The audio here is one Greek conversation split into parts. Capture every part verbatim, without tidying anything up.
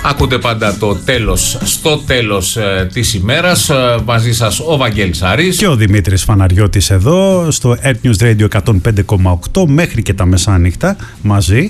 Ακούτε πάντα το τέλος, στο τέλος ε, της ημέρας. Ε, μαζί σας ο Βαγγέλης Αρής και ο Δημήτρης Φαναριώτης εδώ στο Earth News Radio εκατόν πέντε κόμμα οκτώ μέχρι και τα μεσάνυχτα μαζί.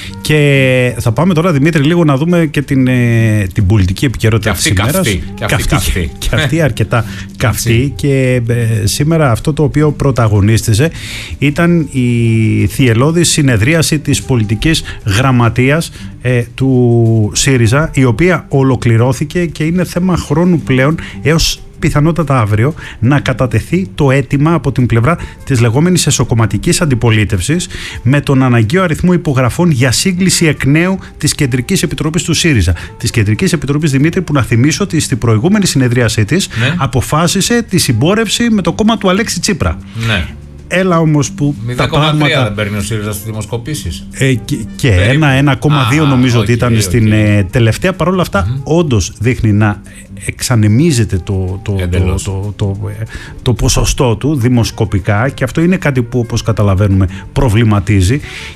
Και θα πάμε τώρα, Δημήτρη, λίγο να δούμε και την, ε, την πολιτική επικαιρότητα της ημέρας. Καυτή, και αυτή καυτή. Και αυτή αρκετά καυτή. Και ε, σήμερα αυτό το οποίο πρωταγωνίστησε ήταν η θυελλώδη συνεδρίαση της πολιτικής γραμματείας ε, του ΣΥΡΙΖΑ, η οποία ολοκληρώθηκε και είναι θέμα χρόνου πλέον έως πιθανότατα αύριο να κατατεθεί το αίτημα από την πλευρά της λεγόμενης εσωκομματικής αντιπολίτευσης με τον αναγκαίο αριθμό υπογραφών για σύγκληση εκ νέου της Κεντρικής Επιτροπής του ΣΥΡΙΖΑ. Της Κεντρικής Επιτροπής, Δημήτρη, που να θυμίσω ότι στην προηγούμενη συνεδρίασή της ναι. αποφάσισε τη συμπόρευση με το κόμμα του Αλέξη Τσίπρα. Ναι. Έλα όμως που τα πράγματα... δεν παίρνει ο ΣΥΡΙΖΑ στις δημοσκοπήσεις. Ε, και και ένα, ένα κόμμα δύο νομίζω okay, ότι ήταν okay. στην ε, τελευταία. Παρ' όλα αυτά mm-hmm. όντως δείχνει να εξανεμίζεται το, το, το, το, το, το, το ποσοστό του δημοσκοπικά, και αυτό είναι κάτι που, όπως καταλαβαίνουμε, προβληματίζει.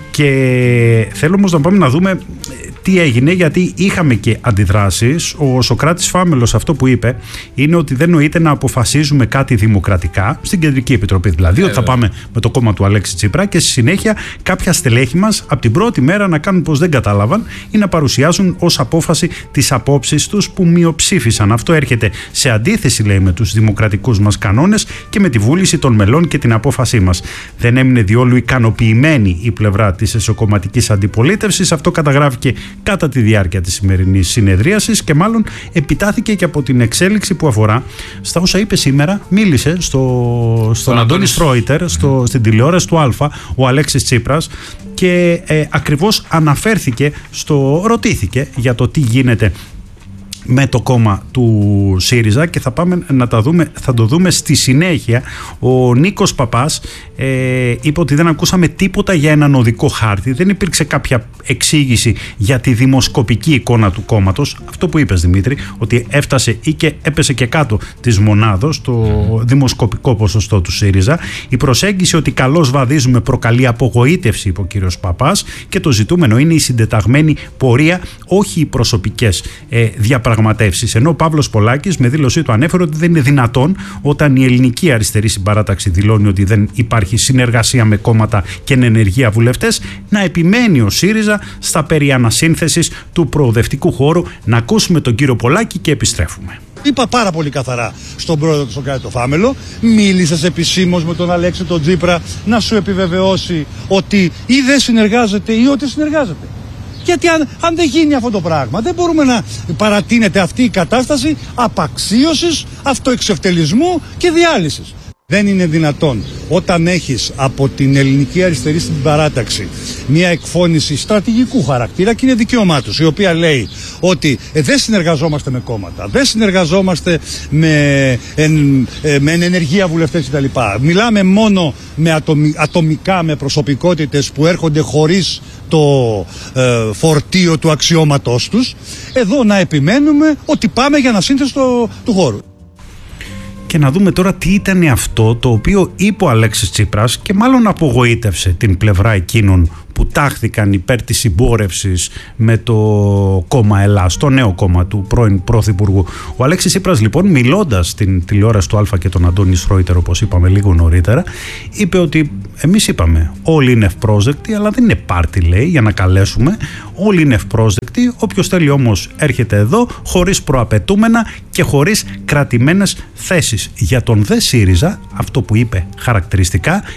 Και θέλω όμως να πάμε να δούμε τι έγινε, γιατί είχαμε και αντιδράσεις. Ο Σωκράτης Φάμελος αυτό που είπε είναι ότι δεν νοείται να αποφασίζουμε κάτι δημοκρατικά στην Κεντρική Επιτροπή, δηλαδή ε, ότι θα πάμε με το κόμμα του Αλέξη Τσίπρα και στη συνέχεια κάποια στελέχη μας από την πρώτη μέρα να κάνουν πως δεν κατάλαβαν ή να παρουσιάζουν ως απόφαση τις απόψεις τους που μειοψήφισαν. Αυτό έρχεται σε αντίθεση, λέει, με τους δημοκρατικούς μας κανόνες και με τη βούληση των μελών και την απόφασή μας. Δεν έμεινε διόλου ικανοποιημένη η πλευρά της εσωκομματικής αντιπολίτευσης. Αυτό καταγράφηκε κατά τη διάρκεια της σημερινής συνεδρίασης και μάλλον επιτάθηκε και από την εξέλιξη που αφορά στα όσα είπε σήμερα. Μίλησε στο, στον Αντώνη Στρόιτερ, στο, στην τηλεόραση του Αλφα, ο Αλέξης Τσίπρας, και ε, ακριβώς αναφέρθηκε στο, ρωτήθηκε για το τι γίνεται με το κόμμα του ΣΥΡΙΖΑ, και θα πάμε να τα δούμε, θα το δούμε στη συνέχεια. Ο Νίκος Παπάς ε, είπε ότι δεν ακούσαμε τίποτα για έναν οδικό χάρτη, δεν υπήρξε κάποια εξήγηση για τη δημοσκοπική εικόνα του κόμματος. Αυτό που είπες, Δημήτρη, ότι έφτασε ή και έπεσε και κάτω της μονάδος το δημοσκοπικό ποσοστό του ΣΥΡΙΖΑ. Η προσέγγιση ότι καλώς βαδίζουμε προκαλεί απογοήτευση, είπε ο κύριος Παπάς, και το ζητούμενο είναι η συντεταγμένη πορεία, όχι οι προσωπικές ε, διαπραγματεύσεις. Ενώ ο Παύλος Πολάκης με δήλωσή του ανέφερε ότι δεν είναι δυνατόν, όταν η ελληνική αριστερή συμπαράταξη δηλώνει ότι δεν υπάρχει συνεργασία με κόμματα και ενεργεία βουλευτές, να επιμένει ο ΣΥΡΙΖΑ στα περί ανασύνθεσης του προοδευτικού χώρου. Να ακούσουμε τον κύριο Πολάκη και επιστρέφουμε. Είπα πάρα πολύ καθαρά στον πρόεδρο του Σωκράτη το Φάμελο, μίλησες επισήμως με τον Αλέξη τον Τσίπρα να σου επιβεβαιώσει ότι ή δεν συνεργάζεται ή ότι συνεργάζεται. Γιατί αν, αν δεν γίνει αυτό το πράγμα, δεν μπορούμε να παρατείνεται αυτή η κατάσταση απαξίωσης, αυτοεξευτελισμού και διάλυσης. Δεν είναι δυνατόν όταν έχεις από την ελληνική αριστερή στην παράταξη μια εκφώνηση στρατηγικού χαρακτήρα, και είναι δικαίωμά τους, η οποία λέει ότι ε, δεν συνεργαζόμαστε με κόμματα, δεν συνεργαζόμαστε με, ε, ε, με ενεργεία βουλευτές κτλ. Μιλάμε μόνο με ατομι, ατομικά με προσωπικότητες που έρχονται χωρίς το ε, φορτίο του αξιώματός τους. Εδώ να επιμένουμε ότι πάμε για ανασύνθεση του χώρου. Και να δούμε τώρα τι ήταν αυτό το οποίο είπε ο Αλέξης Τσίπρας και μάλλον απογοήτευσε την πλευρά εκείνων που τάχθηκαν υπέρ της συμπόρευσης με το κόμμα Ελλάς, το νέο κόμμα του πρώην Πρωθυπουργού. Ο Αλέξης Τσίπρας, λοιπόν, μιλώντας στην τηλεόραση του Αλφα και τον Αντώνη Στρόιτερ, όπως είπαμε λίγο νωρίτερα, είπε ότι εμείς είπαμε όλοι είναι ευπρόσδεκτοι, αλλά δεν είναι πάρτι, λέει, για να καλέσουμε. Όλοι είναι ευπρόσδεκτοι, όποιος θέλει όμως έρχεται εδώ, χωρίς προαπαιτούμενα και χωρίς κρατημένες θέσεις. Για τον δε ΣΥΡΙΖΑ, αυτό που είπε χαρακτηριστικά